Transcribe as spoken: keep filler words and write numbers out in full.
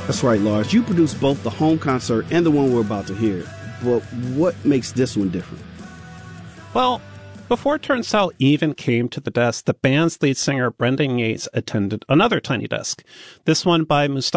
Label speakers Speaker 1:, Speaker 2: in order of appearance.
Speaker 1: That's right, Lars. You produced both the home concert and the one we're about to hear. But what makes this one different?
Speaker 2: Well, before Turnstile even came to the desk, the band's lead singer, Brendan Yates, attended another Tiny Desk. This one by Mustafa